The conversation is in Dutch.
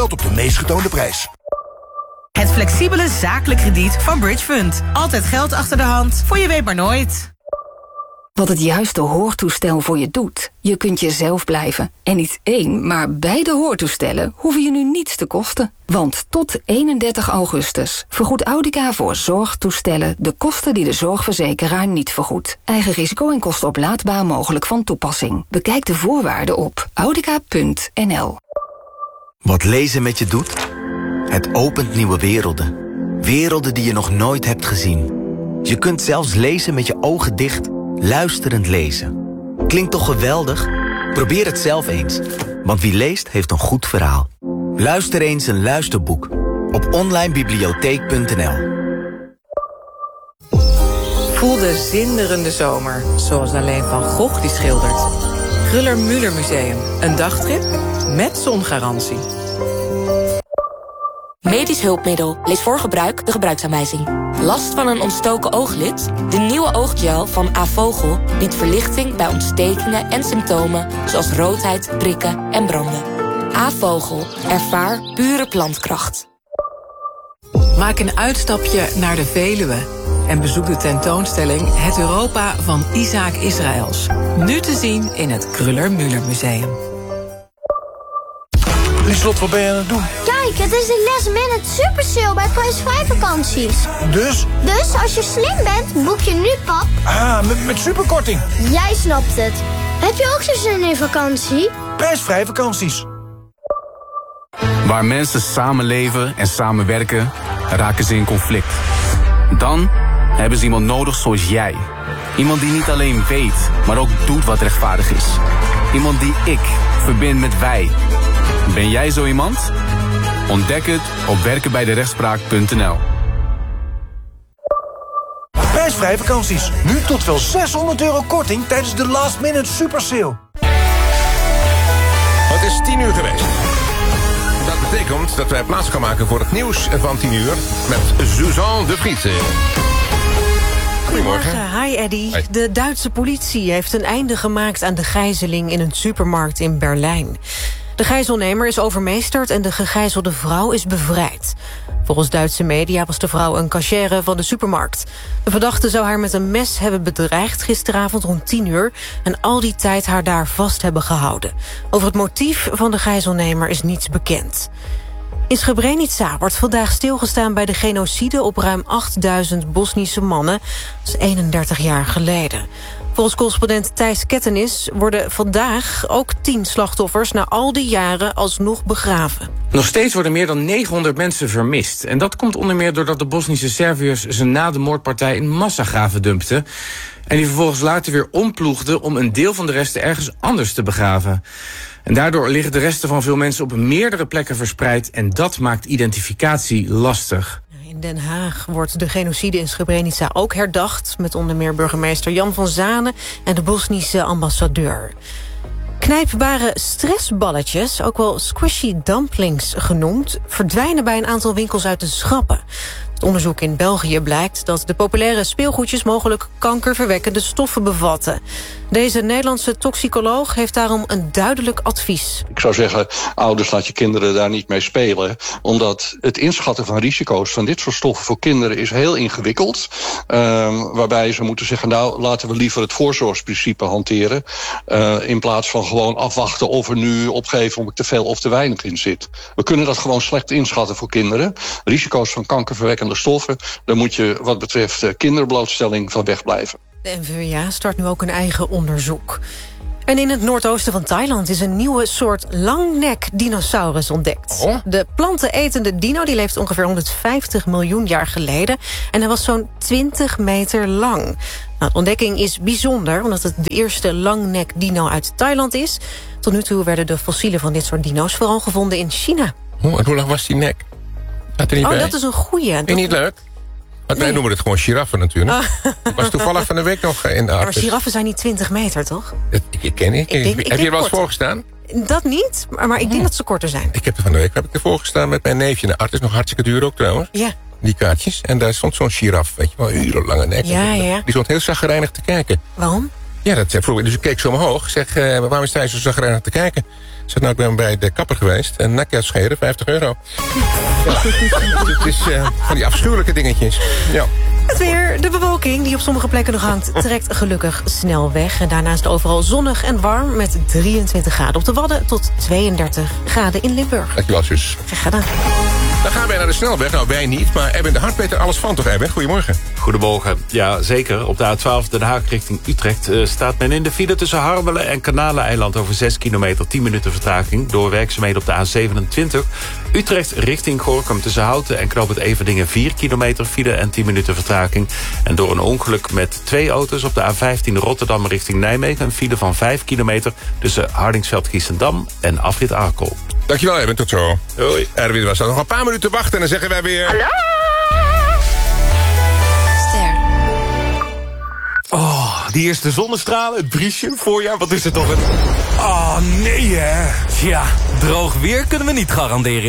gesteld op de meest getoonde prijs. Het flexibele zakelijk krediet van Bridge Fund. Altijd geld achter de hand, voor je weet maar nooit. Wat het juiste hoortoestel voor je doet. Je kunt jezelf blijven. En niet één, maar beide hoortoestellen hoeven je nu niets te kosten. Want tot 31 augustus vergoedt Audica voor zorgtoestellen de kosten die de zorgverzekeraar niet vergoedt. Eigen risico en kosten oplaadbaar mogelijk van toepassing. Bekijk de voorwaarden op audica.nl. Wat lezen met je doet? Het opent nieuwe werelden. Werelden die je nog nooit hebt gezien. Je kunt zelfs lezen met je ogen dicht, luisterend lezen. Klinkt toch geweldig? Probeer het zelf eens. Want wie leest, heeft een goed verhaal. Luister eens een luisterboek op onlinebibliotheek.nl. Voel de zinderende zomer, zoals alleen Van Gogh die schildert. Kruller-Müller Museum, een dagtrip met zongarantie. Medisch hulpmiddel. Lees voor gebruik de gebruiksaanwijzing. Last van een ontstoken ooglid? De nieuwe ooggel van Avogel biedt verlichting bij ontstekingen en symptomen zoals roodheid, prikken en branden. Avogel. Ervaar pure plantkracht. Maak een uitstapje naar de Veluwe en bezoek de tentoonstelling Het Europa van Isaac Israëls. Nu te zien in het Kruller-Müller Museum. Lieslot, wat ben je aan het doen? Kijk, het is de last minute super sale bij prijsvrij vakanties. Dus? Dus als je slim bent, boek je nu, pap. Ah, met superkorting. Jij snapt het. Heb je ook zo zin in vakantie? Prijsvrij vakanties. Waar mensen samenleven en samenwerken, raken ze in conflict. Dan hebben ze iemand nodig zoals jij. Iemand die niet alleen weet, maar ook doet wat rechtvaardig is. Iemand die ik verbind met wij. Ben jij zo iemand? Ontdek het op werkenbijderechtspraak.nl. Prijsvrij vakanties. Nu tot wel €600 korting tijdens de last minute super sale. Het is 10 uur geweest. Dat betekent dat wij plaats gaan maken voor het nieuws van 10 uur met Suzanne de Vries. Goedemorgen. Hi Eddy. Hi. De Duitse politie heeft een einde gemaakt aan de gijzeling in een supermarkt in Berlijn. De gijzelnemer is overmeesterd en de gegijzelde vrouw is bevrijd. Volgens Duitse media was de vrouw een cachère van de supermarkt. De verdachte zou haar met een mes hebben bedreigd gisteravond rond 10 uur... en al die tijd haar daar vast hebben gehouden. Over het motief van de gijzelnemer is niets bekend. In Srebrenica wordt vandaag stilgestaan bij de genocide op ruim 8000 Bosnische mannen. Dat is 31 jaar geleden. Volgens correspondent Thijs Kettenis worden vandaag ook 10 slachtoffers na al die jaren alsnog begraven. Nog steeds worden meer dan 900 mensen vermist. En dat komt onder meer doordat de Bosnische Serviërs ze na de moordpartij in massagraven dumpten. En die vervolgens later weer omploegden om een deel van de resten ergens anders te begraven. En daardoor liggen de resten van veel mensen op meerdere plekken verspreid en dat maakt identificatie lastig. In Den Haag wordt de genocide in Srebrenica ook herdacht... met onder meer burgemeester Jan van Zanen en de Bosnische ambassadeur. Knijpbare stressballetjes, ook wel squishy dumplings genoemd... verdwijnen bij een aantal winkels uit de schappen. Het onderzoek in België blijkt dat de populaire speelgoedjes... mogelijk kankerverwekkende stoffen bevatten. Deze Nederlandse toxicoloog heeft daarom een duidelijk advies. Ik zou zeggen, ouders, laat je kinderen daar niet mee spelen. Omdat het inschatten van risico's van dit soort stoffen voor kinderen is heel ingewikkeld. Waarbij ze moeten zeggen, nou, laten we liever het voorzorgsprincipe hanteren. In plaats van gewoon afwachten of er nu opgeven om ik te veel of te weinig in zit. We kunnen dat gewoon slecht inschatten voor kinderen. Risico's van kankerverwekkende stoffen, daar moet je wat betreft kinderblootstelling van wegblijven. De NVWA start nu ook een eigen onderzoek. En in het noordoosten van Thailand is een nieuwe soort langnek-dinosaurus ontdekt. Oh? De plantenetende dino die leeft ongeveer 150 miljoen jaar geleden... en hij was zo'n 20 meter lang. Nou, de ontdekking is bijzonder, omdat het de eerste langnek-dino uit Thailand is. Tot nu toe werden de fossielen van dit soort dino's vooral gevonden in China. En hoe lang was die nek? Had er niet bij? Dat is een goeie. Vind je niet leuk? Want wij noemen het gewoon giraffen natuurlijk. Ik was toevallig van de week nog in de Maar Artis. giraffen zijn niet 20 meter, toch? Ik ken niet. Heb je er wel eens voorgestaan? Dat niet, maar ik denk dat ze korter zijn. Ik heb er van de week ervoor gestaan met mijn neefje. De Artis, nog hartstikke duur ook trouwens. Ja. Die kaartjes. En daar stond zo'n giraf, weet je wel, een urenlange nek. Ja. Die stond heel zagrijnig te kijken. Waarom? Ja, dat vroeg ik. Dus ik keek zo omhoog. Ik zeg, waarom is hij zo zagrijnig te kijken? Zeg nou, ik ben bij de kapper geweest. En nakjes scheren, €50. Ja. Het is van die afschuwelijke dingetjes. Ja. Het weer, de bewolking die op sommige plekken nog hangt, trekt gelukkig snel weg. En daarnaast overal zonnig en warm met 23 graden op de Wadden tot 32 graden in Limburg. Dankjewel, zus. Graag gedaan. Dan gaan wij naar de snelweg. Nou, wij niet, maar Erwin de Hart weet er alles van, toch, Erwin? Goedemorgen. Goedemorgen. Ja, zeker. Op de A12 Den Haag richting Utrecht staat men in de file tussen Harmelen en Kanaleneiland over 6 kilometer, 10 minuten vertraging. Door werkzaamheden op de A27. Utrecht richting Gorinchem tussen Houten en Knoop het Everdingen 4 kilometer file en 10 minuten vertraging. En door een ongeluk met 2 auto's op de A15 Rotterdam richting Nijmegen een file van 5 kilometer tussen Hardingsveld-Giessendam en Afrit Arkel. Dankjewel, Erwin. Tot zo. Hoi. Erwin was nog een paar minuten wachten en dan zeggen wij weer... Hallo? Ster. Oh, die eerste zonnestralen, het briesje, voorjaar, wat is er toch een... Oh, nee hè. Tja, droog weer kunnen we niet garanderen.